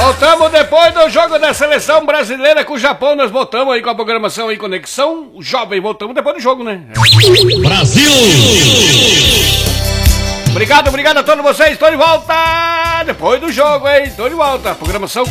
Voltamos depois do jogo da seleção brasileira com o Japão. Nós voltamos aí com a programação aí, Conexão Jovem. Voltamos depois do jogo, né? Brasil! Obrigado a todos vocês. Estou de volta depois do jogo, hein? Estou de volta. Programação